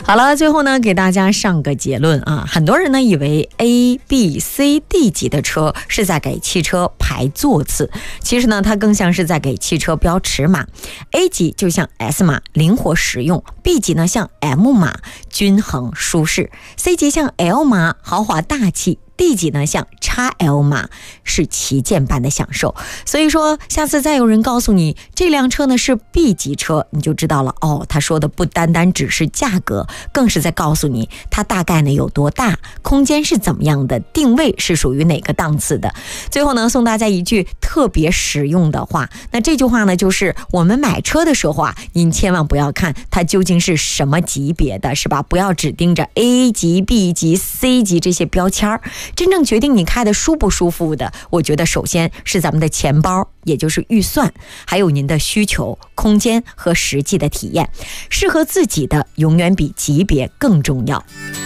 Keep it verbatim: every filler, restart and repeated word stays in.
好了，最后呢给大家上个结论啊，很多人呢以为 A、B、C、D 级的车是在给汽车排座次，其实呢它更像是在给汽车标尺码。 A 级就像 S 码，灵活实用； B 级呢像 M 码，均衡舒适； C 级像 L 码，豪华大气； D 级呢像 X L 码，是旗舰般的享受。所以说下次再有人告诉你这辆车呢是 B 级车，你就知道了哦，他说的不单单只是价格，更是在告诉你它大概呢有多大，空间是怎么样的，定位是属于哪个档次的。最后呢送大家一句特别实用的话，那这句话呢就是我们买车的时候啊，您千万不要看它究竟是什么级别的，是吧？不要只盯着 A 级、B 级、C 级这些标签，真正决定你开的舒不舒服的，我觉得首先是咱们的钱包，也就是预算，还有您的需求、空间和实际的体验，适合自己的永远比级别更重要。